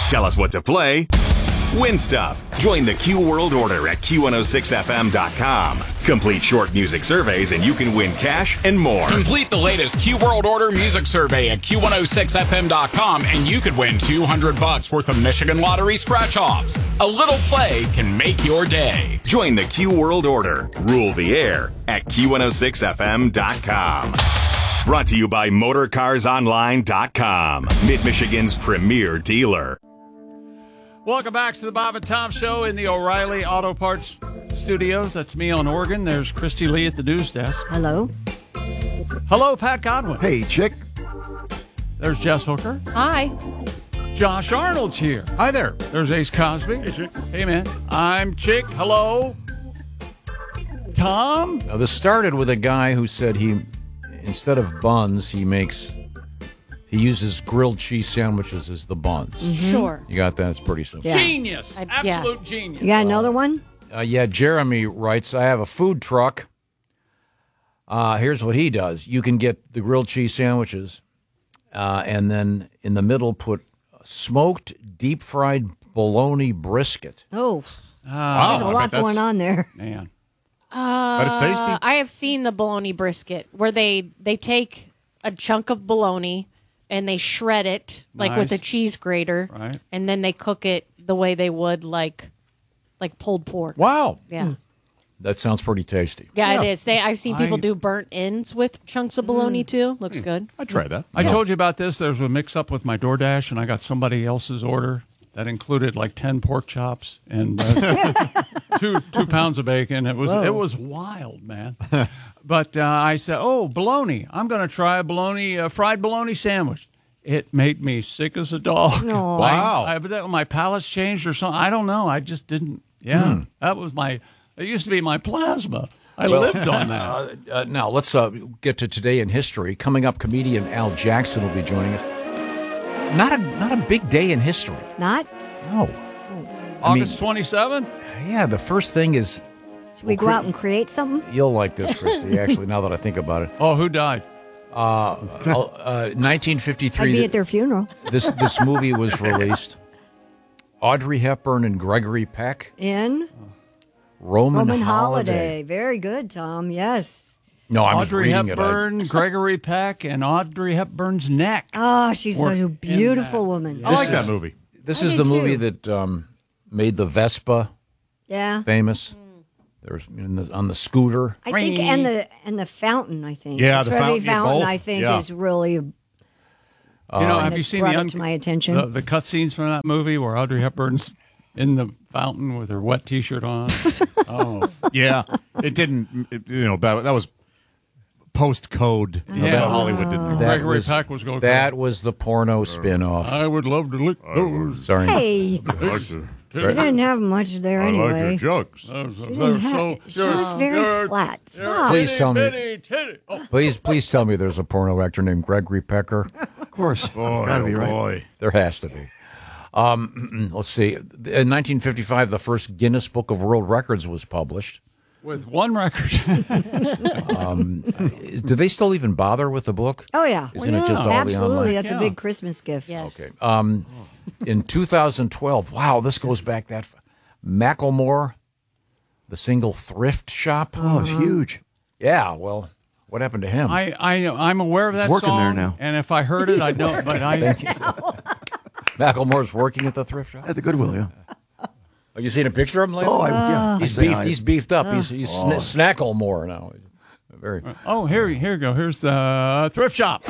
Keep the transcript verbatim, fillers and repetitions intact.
Tell us what to play. Win stuff. Join the Q World Order at Q one oh six F M dot com. Complete short music surveys and you can win cash and more. Complete the latest Q World Order music survey at Q one oh six F M dot com and you could win two hundred bucks worth of Michigan Lottery scratch-offs. A little play can make your day. Join the Q World Order. Rule the air at Q one oh six F M dot com. Brought to you by Motor Cars Online dot com. Mid-Michigan's premier dealer. Welcome back to the Bob and Tom Show in the O'Reilly Auto Parts Studios. That's me on organ. There's Christy Lee at the news desk. Hello. Hello, Pat Godwin. Hey, chick. There's Jess Hooker. Hi. Josh Arnold's here. Hi there. There's Ace Cosby. Hey, chick. Hey, man. I'm Chick. Hello. Tom? Now, this started with a guy who said he, instead of buns, he makes... He uses grilled cheese sandwiches as the buns. Mm-hmm. Sure. You got that? It's pretty simple. Yeah. Genius. I- Absolute yeah. genius. You got another one? Uh, yeah, Jeremy writes, I have a food truck. Uh, here's what he does. You can get the grilled cheese sandwiches, uh, and then in the middle put smoked, deep-fried bologna brisket. Oh, Ah, there's a I lot bet that's- going on there. man. But it's tasty. Uh, I have seen the bologna brisket where they, they take a chunk of bologna and they shred it like with a Nice. cheese grater, Right. and then they cook it the way they would like like pulled pork. Wow. Yeah. That sounds pretty tasty. Yeah, Yeah. it is. They, I've seen people I- do burnt ends with chunks of bologna too. Looks good. I tried that. I told you about this. There was a mix-up with my DoorDash, and I got somebody else's order that included like ten pork chops and uh, two two pounds of bacon. It was Whoa. it was wild, man. But uh, I said, "Oh, bologna! I'm going to try a bologna uh, fried bologna sandwich." It made me sick as a dog. No. Wow. I, I, my palate's changed or something. I don't know. I just didn't. Yeah, that was my. It used to be my plasma. I lived on that. Uh, uh, now, let's uh, get to Today in History. Coming up, comedian Al Jackson will be joining us. Not a not a big day in history. Not? No. August twenty-seventh. Yeah, the first thing is, Should we go out and create something? you'll like this, Christy, actually, now that I think about it. Oh, who died? Uh, uh, nineteen I'd fifty-three, be th- at their funeral. this, this movie was released. Audrey Hepburn and Gregory Peck, In Roman, Roman Holiday. Holiday. Very good, Tom. Yes. No, I'm just Audrey reading Hepburn, Gregory Peck, and Audrey Hepburn's neck. Oh, she's Or a in beautiful that. woman. I like that movie. it. This I is do the movie too. that um, made the Vespa Yeah. famous. There's in the, on the scooter. I think and the and the fountain, I think. Yeah, the Trevi fountain, yeah, fountain, both. I think, Yeah. is really You know, have that you seen brought the, it un- to my attention. the the cut scenes from that movie where Audrey Hepburn's in the fountain with her wet T-shirt on? Oh, Yeah. It didn't, it- you know, that, that was post-code. Yeah. That Hollywood didn't. That Gregory was, Peck was going. That was the porno spin-off. I would love to lick those. Sorry. Hey, she didn't have much there anyway. jugs. Those- She, those didn't so- have, she was you're- very you're- flat. you're Stop. Please tell me. bitty titty. Oh, Please, please tell me there's a porno actor named Gregory Pecker. Of course. Oh, Gotta be right. boy. There has to be. Um, let's see. In nineteen fifty-five, the first Guinness Book of World Records was published. with one record. Is- Do they still even bother with the book? Oh, yeah. Isn't it just all Absolutely. the online? That's Yeah. a big Christmas gift. Yes. Okay. Um, in two thousand twelve, wow, this goes back that far. Macklemore, the single thrift shop. Oh, it's huge. Yeah, well, what happened to him? I, I, I'm aware of that working song, there now. and if I heard it, I don't. But I, Macklemore's working at the thrift shop. At the Goodwill, yeah. Have you seen a picture of him lately? Oh, I, yeah. he's I say beefed. I- He's beefed up. He's he's sn- Snacklemore now. Very. oh, here, here you go. Here's the thrift shop.